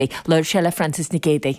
Lur se le Francis Nicédi.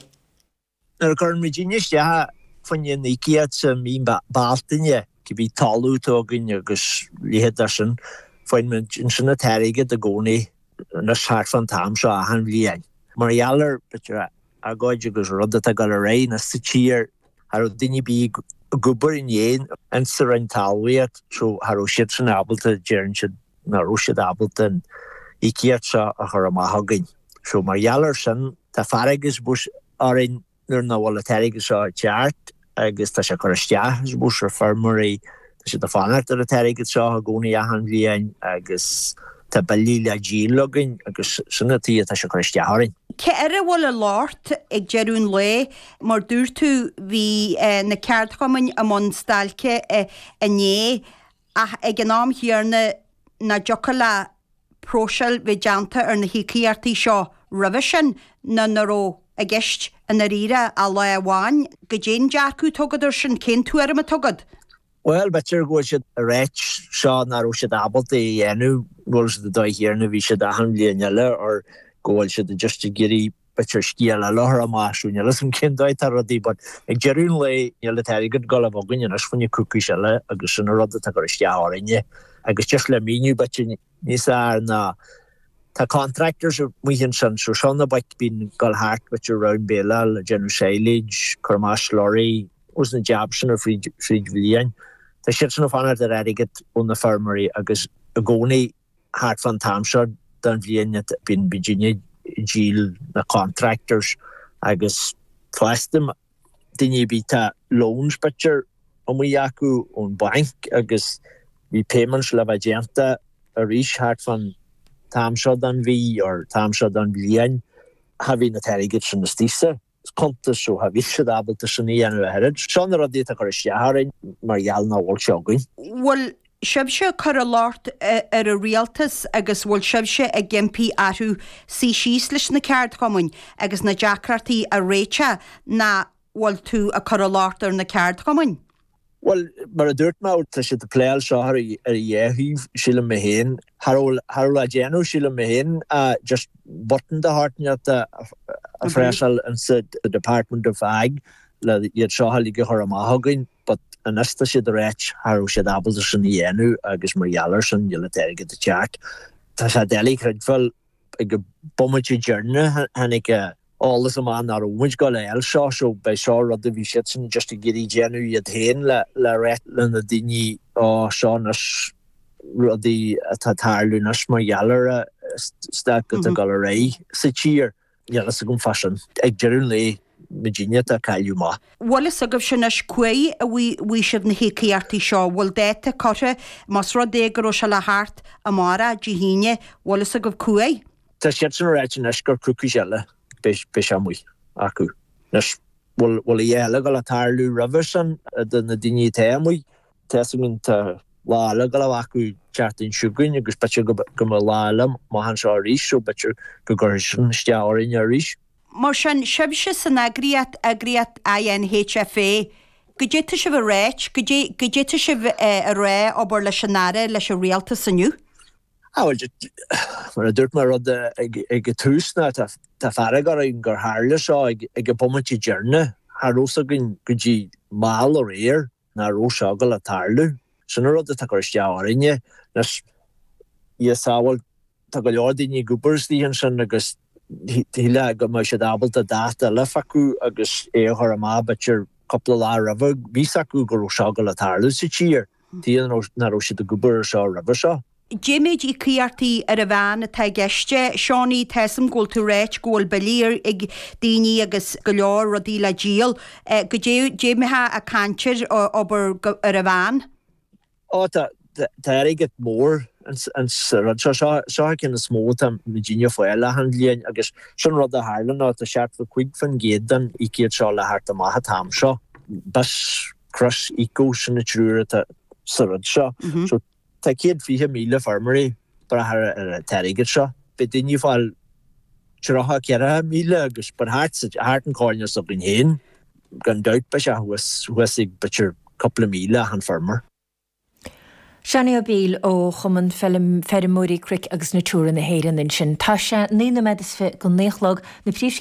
Gur Virginia ja fan je nikiat min baltinje ki bi talu togin agus lihedasin fan men sinna terige de goni na hart van tam so han lien. Mar jaller betra a goid agus rodda a gal rei na stier har dinni bi gober in yen en serin talwiat so har shitsen abelte jernche na rushe abelten ikiatsa a har mahagin. So mar jaller sin ta farigus bush arin na wala terige so chart agus ta se korastia bush farmery ta de fanart de terige so goni a han lien agus ta balila gilogin agus sunnati ta se korastia harin. Ke bhfuil a láirt ag jeún le mar dúir tú hí na ceartchamin am an stalce ané ag an nám hiarna na jocaile próseil bhí deanta ar na hícíartaí seo revision na naró a gist in na rire a le amháin go dén dearcú tugadidir sin cén tú ar a tugad? Well, better go should reach Sean na ro should able the enu was the day here na vi should han lianelle or go should just to giri better skill a lohra mash when you listen kin dai taradi but ag jerun le yeltari good goal of ogin as when you cookie shell agus na rod ta go stia orinje agus just le menu but ni sa na ta contractors we hin so Sean bike bin gal hart with your round bela general shailage Cormash lorry was na jabson or free villian. The shitson of honor that I get on the farmery agus agoni hard van Tamshard dan Vienna bin Virginia Gil na contractors agus plastim dinni bita loans butcher on we yaku on bank agus we payments la vagenta a reach hard van Tamshard dan V or Tamshard dan Vien having the terrigits in the stisa. Konta so ha vished able to shni anu ahead. Sean radita Harin Marial na wol shogin. Well Shibse cur a láirt ar a rialtas agus bhfuil sibse a gimpi atú sí síos leis na ceardchamuin agus na deacrartaí a réite na bhfuil tú a cur a láirt ar na ceardchamuin. Well, mar a dúirt má tá sé de pléil seo ar dhéhíh síle me héin Harol a genu síle me héin just button de hartne a freisal and said the Department of Ag le iad seo halige chur amthagain but an ista sé de réit Harol sé abal san dhéanú agus mar jaller san jelle terige de chat. Tá sé deli credful ag go bommetí journey hannig alles a man ar which go el so by sure the vision just to get genu yet hen la ret na dini o Sean as the tatar lunas mar yaller stack the gallery cheer yeah that's a good fashion ag generally Virginia ta Caluma. Wallis a gof sinnas quay we should na hikiarti seo wal data cotta masra de grosha hart amara jihine wallis a gof quay. Ta shetson rachin ashkar kukishella Bishamui aku. Nes wol yella gal tarlu reversion the dini temui testing to la gal aku charting sugar agus betcha go lalam mahan sharish so betcha go gorsion star in your rish. Marshan shibshe san agriat INHFA gejete shiv a rech gejete shiv a re obor la shanare la realta sanu. Well, mar a dúirt mar rud ag túsna tá faragar in gur hála seo ag bommatí journey Harosa gin gudí máil or éir na rosa gal a tarlu. Sin rud a gur steárinne nas sáhil tá go leordíní guberstíhan sin agus híle go mar sé abal a data le facu agus éhar am betir couple lá rah ví acu gur rosa gal a tarlu sa tír. Tí na rosa de guber seo rah seo. Jimmy Ciarty ar a bhean atá geiste, Seánaí teism ggóil tú réit ggóil belír ag daoine agus go leor rodí le díal. Go Jimithe a cantir obair ar a bhean? Tá ag get mór an seo cin smó am Virginia foiile han líon agus sin rud a Harlan á a seart fa cuig fan gédan I céad seo le hart a maithe tam seo. Bas crush eco sin na trúra a surad seo. So ta céad fiche míle farmery bara har a terige seo. Be dinni fáil tiracha ceara míle agus bar hart an cáine so bin héin gan dout be se huas ag bitir couple míle han farmer. Seanna Bíl ó chuman ferimóí cric agus natúra na héireann sin. Tá sé ní medis go néchlog na